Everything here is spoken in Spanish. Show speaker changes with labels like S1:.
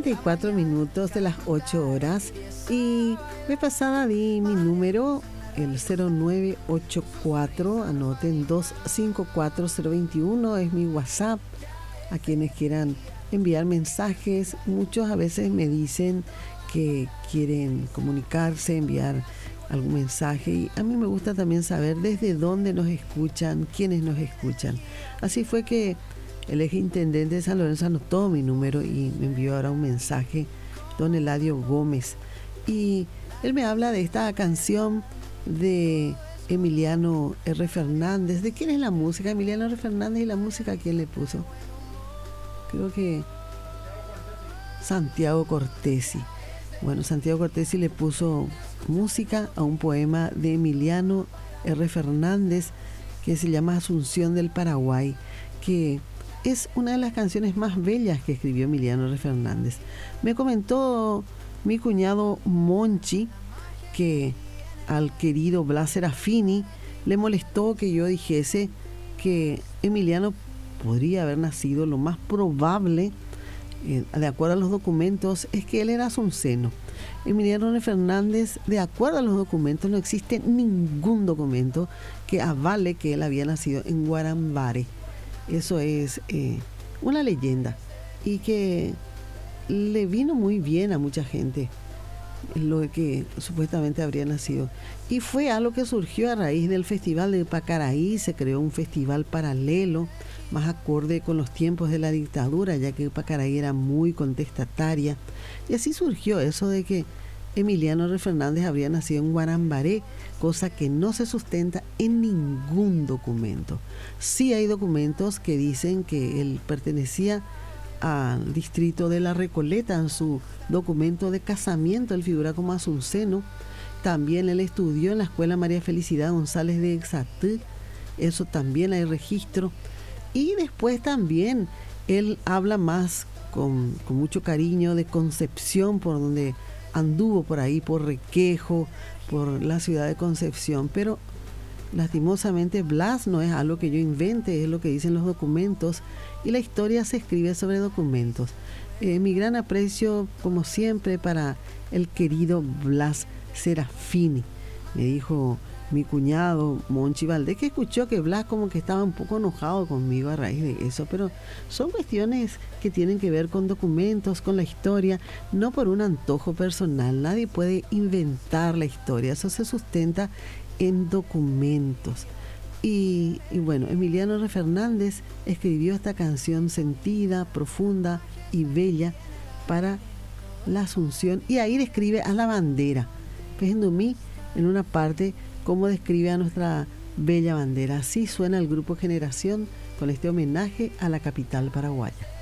S1: 34 minutos de las 8 horas. Y me pasada di mi número, el 0984, anoten 254021, es mi WhatsApp. A quienes quieran enviar mensajes, muchos a veces me dicen que quieren comunicarse, enviar algún mensaje, y a mí me gusta también saber desde dónde nos escuchan, quiénes nos escuchan. Así fue que el ex intendente de San Lorenzo anotó mi número y me envió ahora un mensaje, don Eladio Gómez, y él me habla de esta canción de Emiliano R. Fernández. ¿De quién es la música? Emiliano R. Fernández. ¿Y la música quién le puso? Creo que Santiago Cortesi. Bueno, Santiago Cortesi le puso música a un poema de Emiliano R. Fernández que se llama Asunción del Paraguay, que es una de las canciones más bellas que escribió Emiliano R. Fernández. Me comentó mi cuñado Monchi que al querido Blas Serafini le molestó que yo dijese que Emiliano podría haber nacido, lo más probable, de acuerdo a los documentos, es que él era asunceno. Emiliano R. Fernández, de acuerdo a los documentos, no existe ningún documento que avale que él había nacido en Guarambare. Eso es una leyenda y que le vino muy bien a mucha gente lo que supuestamente habría nacido. Y fue algo que surgió a raíz del Festival de Pacaraí. Se creó un festival paralelo, más acorde con los tiempos de la dictadura, ya que Pacaraí era muy contestataria. Y así surgió eso de que Emiliano R. Fernández habría nacido en Guarambaré, cosa que no se sustenta en ningún documento. Sí hay documentos que dicen que él pertenecía al distrito de La Recoleta. En su documento de casamiento él figura como asunceno. También él estudió en la Escuela María Felicidad González de Exatú, eso también hay registro. Y después también él habla más con mucho cariño de Concepción, por donde anduvo por ahí, por Requejo, por la ciudad de Concepción. Pero lastimosamente Blas no es algo que yo invente, es lo que dicen los documentos, y la historia se escribe sobre documentos. Mi gran aprecio, como siempre, para el querido Blas Serafini. Me dijo mi cuñado Monchi Valdés que escuchó que Blas como que estaba un poco enojado conmigo a raíz de eso, pero son cuestiones que tienen que ver con documentos, con la historia, no por un antojo personal. Nadie puede inventar la historia, eso se sustenta en documentos. Y bueno, Emiliano R. Fernández escribió esta canción sentida, profunda y bella para la Asunción, y ahí describe a la bandera. Mí en una parte cómo describe a nuestra bella bandera. Así suena el grupo Generación con este homenaje a la capital paraguaya.